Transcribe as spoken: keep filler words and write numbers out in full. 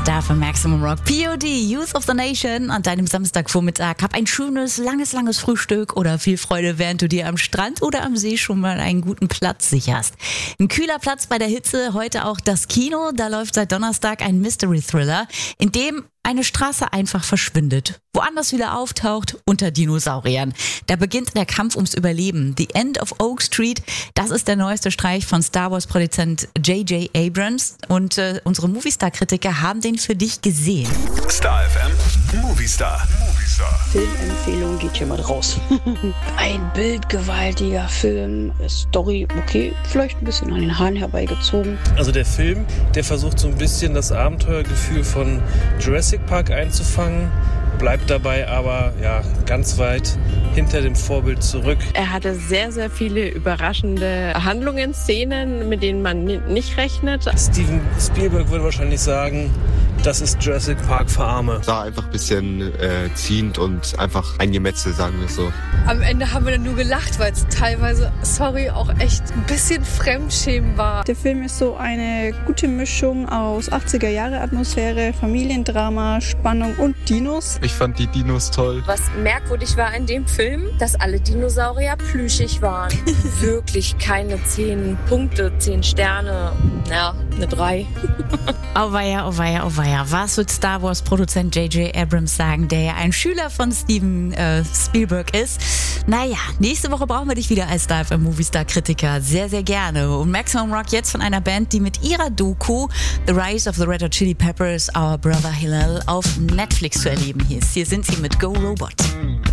Star von Maximum Rock. P O D, Youth of the Nation, an deinem Samstagvormittag. Hab ein schönes, langes, langes Frühstück oder viel Freude, während du dir am Strand oder am See schon mal einen guten Platz sicherst. Ein kühler Platz bei der Hitze, heute auch das Kino. Da läuft seit Donnerstag ein Mystery-Thriller, in dem eine Straße einfach verschwindet, woanders wieder auftaucht, unter Dinosauriern. Da beginnt der Kampf ums Überleben. The End of Oak Street, das ist der neueste Streich von Star Wars-Produzent J J Abrams. Und äh, unsere Movistar-Kritiker haben den für dich gesehen. Star F M, Movistar. Movistar. Filmempfehlung geht hier mal raus. Ein bildgewaltiger Film, Story, okay, vielleicht ein bisschen an den Haaren herbeigezogen. Also der Film, der versucht so ein bisschen das Abenteuergefühl von Jurassic Park einzufangen, bleibt dabei aber ja ganz weit hinter dem Vorbild zurück. Er hatte sehr, sehr viele überraschende Handlungen, Szenen, mit denen man nicht rechnet. Steven Spielberg würde wahrscheinlich sagen, das ist Jurassic Park für Arme. War einfach ein bisschen äh, ziehend und einfach ein Gemetzel, sagen wir es so. Am Ende haben wir dann nur gelacht, weil es teilweise, sorry, auch echt ein bisschen Fremdschämen war. Der Film ist so eine gute Mischung aus achtziger-Jahre-Atmosphäre, Familiendrama, Spannung und Dinos. Ich fand die Dinos toll. Was merkwürdig war in dem Film, dass alle Dinosaurier plüschig waren. Wirklich keine zehn Punkte, zehn Sterne, ja, eine drei. Auweia, auweia, auweia. Was wird Star Wars-Produzent J J Abrams sagen, der ja ein Schüler von Steven äh, Spielberg ist? Naja, nächste Woche brauchen wir dich wieder als Star F M Movistar-Kritiker. Sehr, sehr gerne. Und Maximum Rock jetzt von einer Band, die mit ihrer Doku The Rise of the Red Hot Chili Peppers, Our Brother Hillel auf Netflix zu erleben ist. Hier sind sie mit Go Robot.